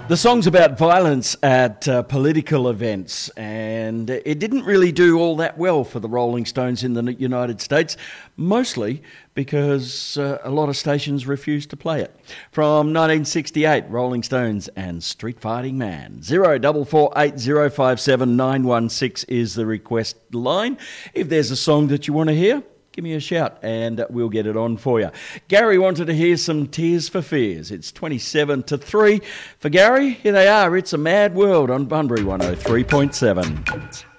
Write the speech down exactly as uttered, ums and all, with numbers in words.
The song's about violence at uh, political events, and it didn't really do all that well for the Rolling Stones in the United States, mostly because uh, a lot of stations refused to play it. From nineteen sixty-eight, Rolling Stones and Street Fighting Man. zero four four eight zero five seven nine one six is the request line. If there's a song that you want to hear, give me a shout and we'll get it on for you. Gary wanted to hear some Tears for Fears. It's twenty-seven to three. For Gary, here they are. It's a Mad World on Bunbury one oh three point seven.